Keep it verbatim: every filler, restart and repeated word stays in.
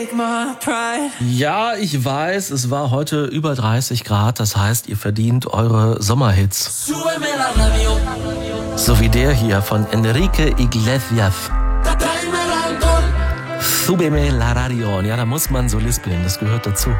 Ja, ich weiß, es war heute über dreißig Grad, das heißt, ihr verdient eure Sommerhits. So wie der hier von Enrique Iglesias. Súbeme la radio. Ja, da muss man so lispeln, das gehört dazu.